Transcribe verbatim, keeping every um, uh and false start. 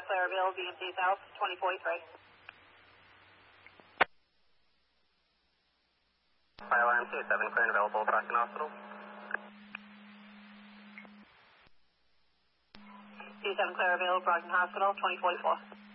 clear available, B M T South, twenty forty-three. Fire alarm two seven, clear and available, Brockton Hospital. two seven clear available, Brockton Hospital, twenty forty-four.